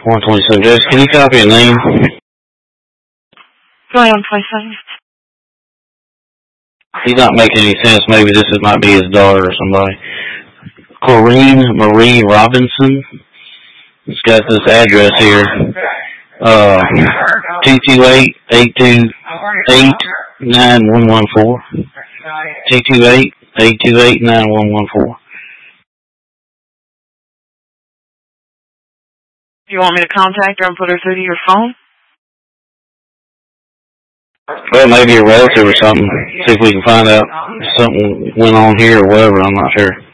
127. Jess, can you copy a name? Go ahead, 127. He's not making any sense. Maybe this might be his daughter or somebody. Corrine Marie Robinson. It's got this address here. 228-828-9114. 228-828-9114. You want me to contact her and put her through to your phone? Well, maybe a relative or something. See if we can find out if something went on here or whatever. I'm not sure.